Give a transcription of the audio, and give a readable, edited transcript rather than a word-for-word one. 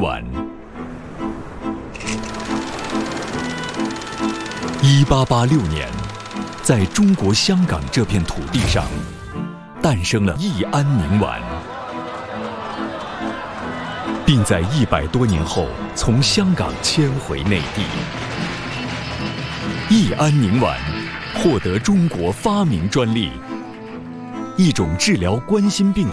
丸。1886年，在中国香港这片土地上，诞生了益安宁丸，并在100多年后从香港迁回内地。益安宁丸获得中国发明专利，一种治疗冠心病的